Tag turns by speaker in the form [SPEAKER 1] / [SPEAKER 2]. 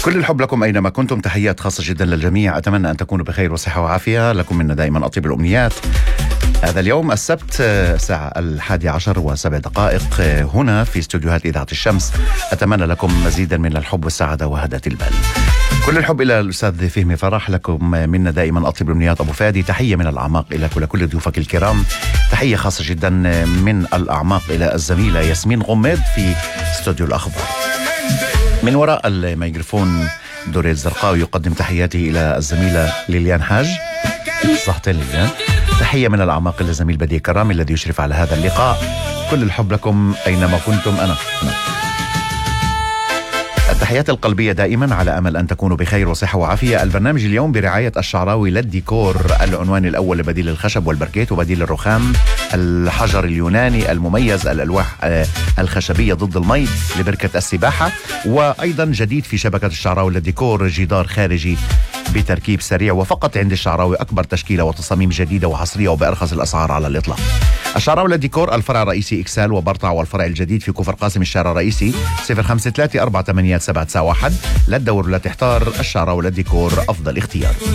[SPEAKER 1] كل الحب لكم أينما كنتم، تحيات خاصة جدا للجميع. أتمنى أن تكونوا بخير وصحة وعافية. لكم منا دائما أطيب الأمنيات. هذا اليوم السبت الساعة 11:07 هنا في استوديوهات إذاعة الشمس. أتمنى لكم مزيدا من الحب والسعادة وهداة البال. كل الحب إلى الأستاذ فهمي فرح. لكم منا دائما أطيب الأمنيات. أبو فادي، تحية من الأعماق إلى كل ضيوفك الكرام. تحية خاصة جدا من الأعماق إلى الزميلة ياسمين غميد في استوديو الأخبار. من وراء الميكروفون دوري الزرقاوي يقدم تحياتي إلى الزميلة ليليان حاج. صحتين ليليان. تحية من الأعماق إلى الزميل بديع كرامي الذي يشرف على هذا اللقاء. كل الحب لكم أينما كنتم. أنا التحيات القلبية دائما، على أمل أن تكونوا بخير وصحة وعافية. البرنامج اليوم برعاية الشعراوي للديكور، العنوان الأول لبديل الخشب والبركيت وبديل الرخام، الحجر اليوناني المميز، الألواح الخشبية ضد المي لبركة السباحة، وأيضا جديد في شبكة الشعراوي للديكور جدار خارجي بتركيب سريع وفقط عند الشعراوي، أكبر تشكيلة وتصاميم جديدة وحصرية وبأرخص الأسعار على الإطلاق. الشعراوي للديكور، الفرع الرئيسي إكسال وبرطع، والفرع الجديد في كفر قاسم الشارع الرئيسي 05348791. لا تدور ولا تحتار، الشعراوي للديكور أفضل اختيار.